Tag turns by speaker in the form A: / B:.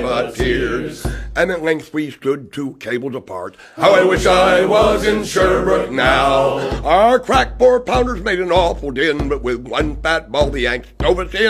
A: but tears. And at length we stood 2 cables apart. How I wish I was in Sherbrooke now. Our crack 4-pounders made an awful din, but with one fat ball the Yanks drove us in.